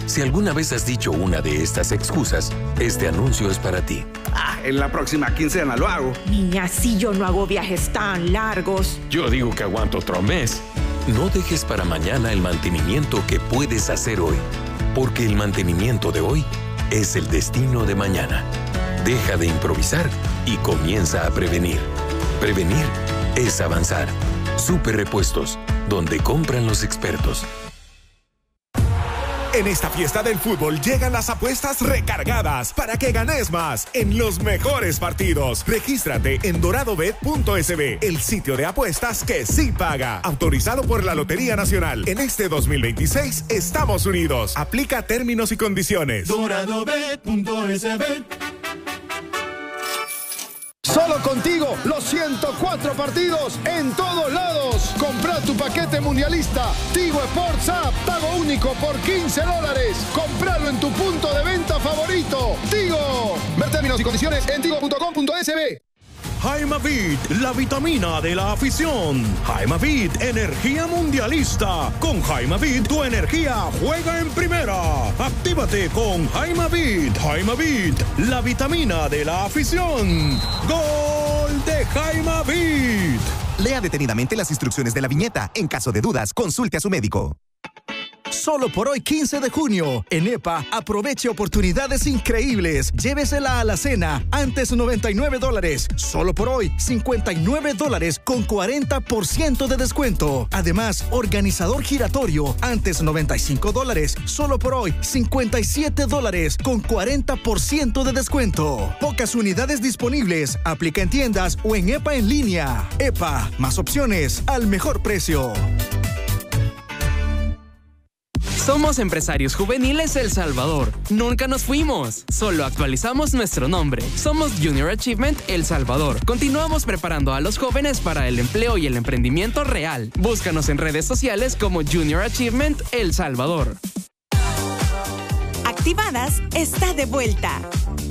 Si alguna vez has dicho una de estas excusas, este anuncio es para ti. En la próxima quincena lo hago. Y así yo no hago viajes tan largos. Yo digo que aguanto otro mes. No dejes para mañana el mantenimiento que puedes hacer hoy, porque el mantenimiento de hoy es el destino de mañana. Deja de improvisar y comienza a prevenir. Prevenir es avanzar. Super Repuestos, donde compran los expertos. En esta fiesta del fútbol llegan las apuestas recargadas para que ganes más en los mejores partidos. Regístrate en doradobet.sb, el sitio de apuestas que sí paga. Autorizado por la Lotería Nacional. En este 2026 estamos unidos. Aplica términos y condiciones. Doradobet.sb. Solo contigo, los 104 partidos en todos lados. Compra tu paquete mundialista. Tigo Sports App, pago único por $15. Compralo en tu punto de venta favorito. Tigo. Ver términos y condiciones en tigo.com.sb. Jaimavit, la vitamina de la afición. Jaimavit, energía mundialista. Con Jaimavit, tu energía juega en primera. Actívate con Jaimavit. Jaimavit, la vitamina de la afición. ¡Gol de Jaimavit! Lea detenidamente las instrucciones de la viñeta. En caso de dudas, consulte a su médico. Solo por hoy, 15 de junio, en EPA, aproveche oportunidades increíbles. Llévesela a la cena, antes $99. Solo por hoy, $59 con 40% de descuento. Además, organizador giratorio, antes $95. Solo por hoy, $57 con 40% de descuento. Pocas unidades disponibles. Aplica en tiendas o en EPA en línea. EPA, más opciones al mejor precio. Somos Empresarios Juveniles El Salvador. Nunca nos fuimos, solo actualizamos nuestro nombre. Somos Junior Achievement El Salvador. Continuamos preparando a los jóvenes para el empleo y el emprendimiento real. Búscanos en redes sociales como Junior Achievement El Salvador. Activadas está de vuelta.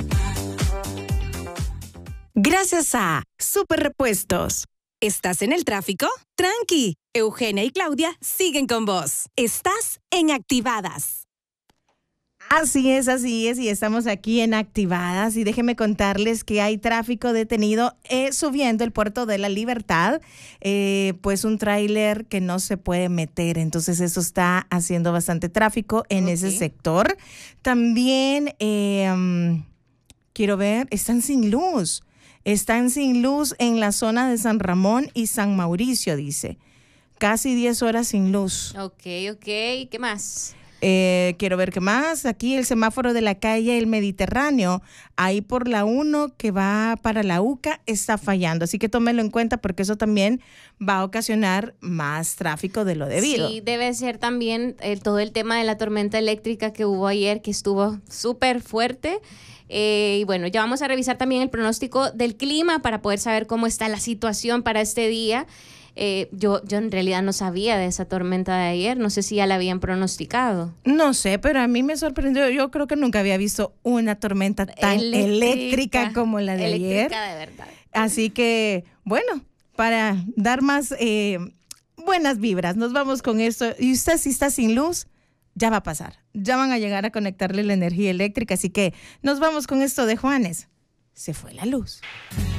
Gracias a Super Repuestos. ¿Estás en el tráfico? Tranqui. Eugenia y Claudia siguen con vos. Estás en Activadas. Así es, y estamos aquí en Activadas y déjenme contarles que hay tráfico detenido subiendo el Puerto de la Libertad, pues un tráiler que no se puede meter, entonces eso está haciendo bastante tráfico en ese sector. También, quiero ver, están sin luz en la zona de San Ramón y San Mauricio, dice. Casi 10 horas sin luz. Ok. ¿Qué más? Quiero ver qué más. Aquí el semáforo de la calle El Mediterráneo, ahí por la 1 que va para la UCA, está fallando. Así que tómenlo en cuenta porque eso también va a ocasionar más tráfico de lo debido. Sí, debe ser también todo el tema de la tormenta eléctrica que hubo ayer, que estuvo súper fuerte. Y bueno, ya vamos a revisar también el pronóstico del clima para poder saber cómo está la situación para este día. Yo en realidad no sabía de esa tormenta de ayer. No sé si ya la habían pronosticado. No sé, pero a mí me sorprendió. Yo creo que nunca había visto una tormenta tan eléctrica como la de ayer. Eléctrica de verdad. Así que, bueno, para dar más buenas vibras, nos vamos con esto. Y usted, si está sin luz, ya va a pasar. Ya van a llegar a conectarle la energía eléctrica. Así que nos vamos con esto de Juanes. Se fue la luz.